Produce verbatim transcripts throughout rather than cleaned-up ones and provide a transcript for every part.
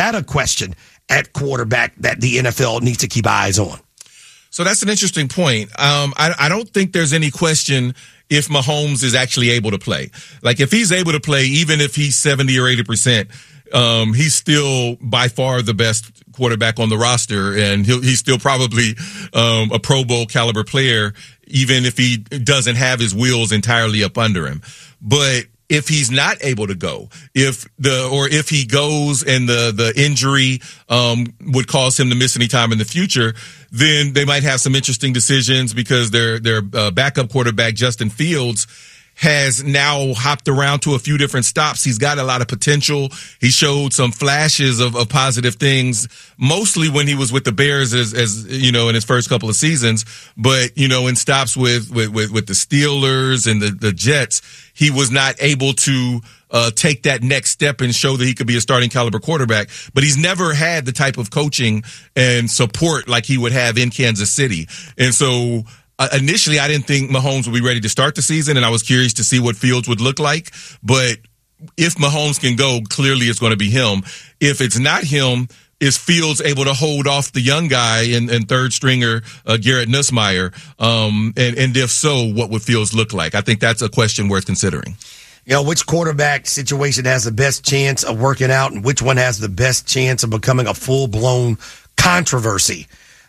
that a question at quarterback that the N F L needs to keep eyes on? So that's an interesting point. Um, I, I don't think there's any question if Mahomes is actually able to play. Like, if he's able to play, even if he's seventy or eighty percent, um, he's still by far the best quarterback on the roster, and he'll, he's still probably um, a Pro Bowl caliber player, even if he doesn't have his wheels entirely up under him. But if he's not able to go, if the or if he goes and the the injury um would cause him to miss any time in the future, then they might have some interesting decisions, because their their uh, backup quarterback Justin Fields has now hopped around to a few different stops. He's got a lot of potential. He showed some flashes of, of positive things, mostly when he was with the Bears, as, as you know, in his first couple of seasons. But, you know, in stops with, with, with, with the Steelers and the, the Jets, he was not able to uh, take that next step and show that he could be a starting caliber quarterback. But he's never had the type of coaching and support like he would have in Kansas City. And so, Uh, initially, I didn't think Mahomes would be ready to start the season, and I was curious to see what Fields would look like. But if Mahomes can go, clearly it's going to be him. If it's not him, is Fields able to hold off the young guy and, and third stringer uh, Garrett Nussmeier? Um, and, and if so, what would Fields look like? I think that's a question worth considering. You know, which quarterback situation has the best chance of working out, and which one has the best chance of becoming a full-blown controversy?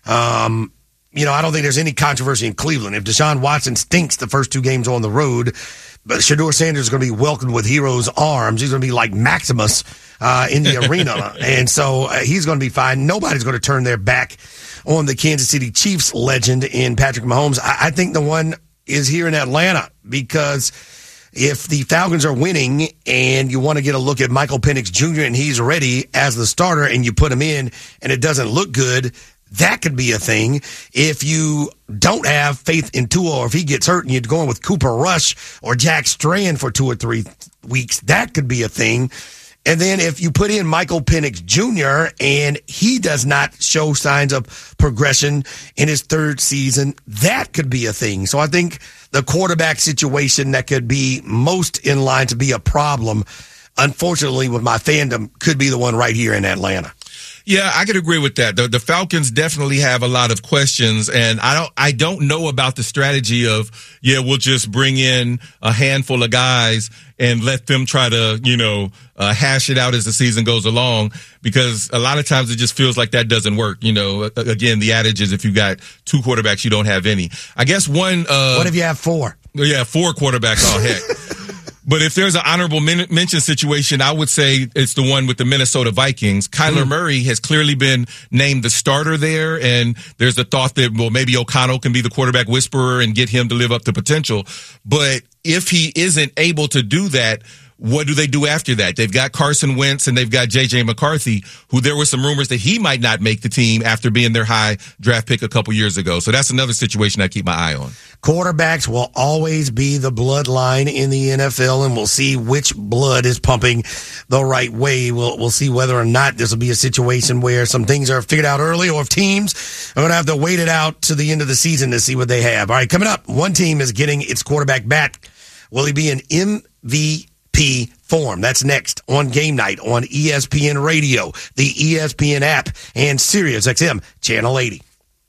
Um You know, I don't think there's any controversy in Cleveland. If Deshaun Watson stinks the first two games on the road, but Shedeur Sanders is going to be welcomed with heroes' arms. He's going to be like Maximus uh, in the arena. And so uh, he's going to be fine. Nobody's going to turn their back on the Kansas City Chiefs legend in Patrick Mahomes. I, I think the one is here in Atlanta, because if the Falcons are winning and you want to get a look at Michael Penix Junior and he's ready as the starter and you put him in and it doesn't look good, that could be a thing. If you don't have faith in Tua, or if he gets hurt and you're going with Cooper Rush or Jack Strand for two or three weeks, that could be a thing. And then if you put in Michael Penix Junior and he does not show signs of progression in his third season, that could be a thing. So I think the quarterback situation that could be most in line to be a problem, unfortunately with my fandom, could be the one right here in Atlanta. Yeah, I could agree with that. The, the Falcons definitely have a lot of questions, and I don't, I don't know about the strategy of, yeah, we'll just bring in a handful of guys and let them try to, you know, uh, hash it out as the season goes along, because a lot of times it just feels like that doesn't work. You know, again, the adage is if you got two quarterbacks, you don't have any. I guess one. Uh, what if you have four? Yeah, four quarterbacks. Oh, heck. But if there's an honorable mention situation, I would say it's the one with the Minnesota Vikings. Kyler mm. Murray has clearly been named the starter there, and there's the thought that, well, maybe O'Connell can be the quarterback whisperer and get him to live up to potential. But if he isn't able to do that, what do they do after that? They've got Carson Wentz and they've got J J McCarthy, who there were some rumors that he might not make the team after being their high draft pick a couple years ago. So that's another situation I keep my eye on. Quarterbacks will always be the bloodline in the N F L, and we'll see which blood is pumping the right way. We'll, we'll see whether or not this will be a situation where some things are figured out early, or if teams are going to have to wait it out to the end of the season to see what they have. All right, coming up, one team is getting its quarterback back. Will he be an M V P form? That's next on Game Night on E S P N Radio, the E S P N app, and Sirius X M Channel eighty.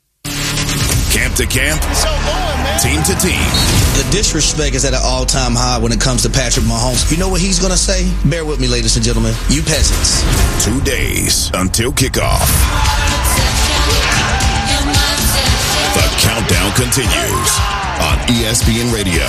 Camp to camp, so boring, man. Team to team. The disrespect is at an all-time high when it comes to Patrick Mahomes. You know what he's going to say? Bear with me, ladies and gentlemen. You peasants. Two days until kickoff. The countdown continues on E S P N Radio.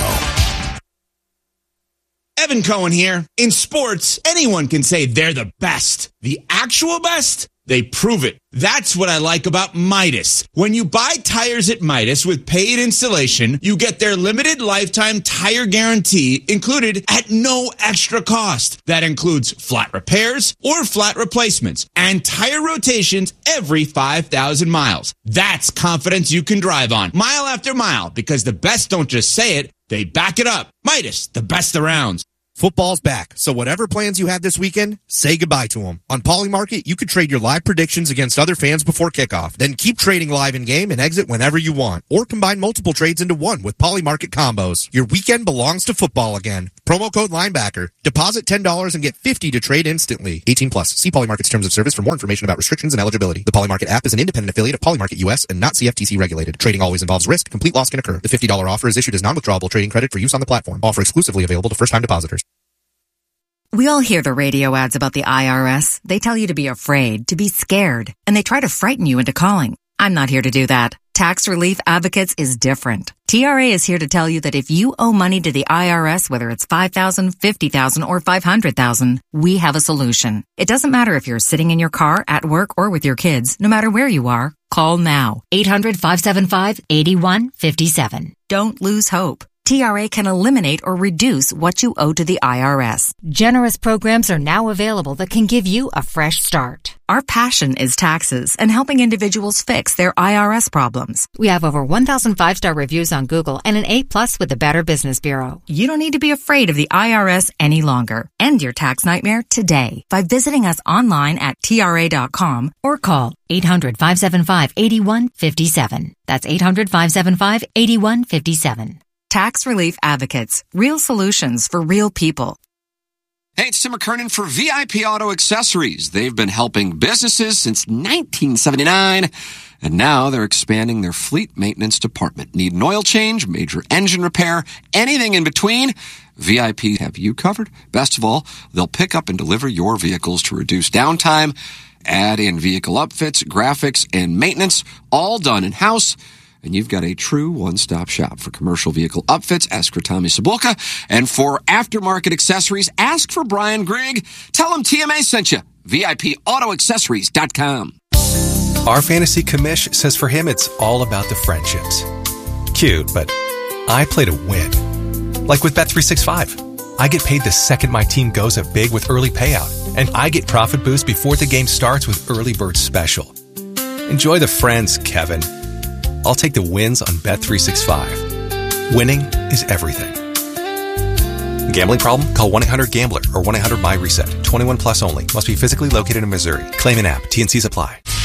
Evan Cohen here. In sports, anyone can say they're the best. The actual best? They prove it. That's what I like about Midas. When you buy tires at Midas with paid installation, you get their limited lifetime tire guarantee included at no extra cost. That includes flat repairs or flat replacements and tire rotations every five thousand miles. That's confidence you can drive on mile after mile, because the best don't just say it, they back it up. Midas, the best around. Football's back, so whatever plans you had this weekend, say goodbye to them. On Polymarket, you could trade your live predictions against other fans before kickoff. Then keep trading live in-game and exit whenever you want. Or combine multiple trades into one with Polymarket combos. Your weekend belongs to football again. Promo code Linebacker. Deposit ten dollars and get fifty dollars to trade instantly. eighteen plus. See Polymarket's terms of service for more information about restrictions and eligibility. The Polymarket app is an independent affiliate of Polymarket U S and not C F T C regulated. Trading always involves risk. Complete loss can occur. The fifty dollars offer is issued as non-withdrawable trading credit for use on the platform. Offer exclusively available to first-time depositors. We all hear the radio ads about the I R S. They tell you to be afraid, to be scared, and they try to frighten you into calling. I'm not here to do that. Tax Relief Advocates is different. T R A is here to tell you that if you owe money to the I R S, whether it's five thousand dollars, fifty thousand dollars, or five hundred thousand dollars, we have a solution. It doesn't matter if you're sitting in your car, at work, or with your kids. No matter where you are, call now. eight hundred, five seven five, eight one five seven. Don't lose hope. T R A can eliminate or reduce what you owe to the I R S. Generous programs are now available that can give you a fresh start. Our passion is taxes and helping individuals fix their I R S problems. We have over one thousand five-star reviews on Google and an A plus with the Better Business Bureau. You don't need to be afraid of the I R S any longer. End your tax nightmare today by visiting us online at T R A dot com or call eight hundred, five seven five, eight one five seven. That's eight hundred, five seven five, eight one five seven. Tax Relief Advocates. Real solutions for real people. Hey, it's Tim McKernan for V I P Auto Accessories. They've been helping businesses since nineteen seventy-nine, and now they're expanding their fleet maintenance department. Need an oil change, major engine repair, anything in between? V I P have you covered. Best of all, they'll pick up and deliver your vehicles to reduce downtime, add in vehicle upfits, graphics, and maintenance, all done in-house. And you've got a true one-stop shop for commercial vehicle upfits. Ask for Tommy Cibulka. And for aftermarket accessories, ask for Brian Grigg. Tell him T M A sent you. V I P auto accessories dot com. Our fantasy commish says for him it's all about the friendships. Cute, but I play to win. Like with Bet three sixty-five. I get paid the second my team goes up big with early payout. And I get profit boost before the game starts with Early Bird Special. Enjoy the friends, Kevin. I'll take the wins on Bet three sixty-five. Winning is everything. Gambling problem? Call one eight hundred gambler or one eight hundred my reset. twenty-one plus only. Must be physically located in Missouri. Claim an app. T and C's apply.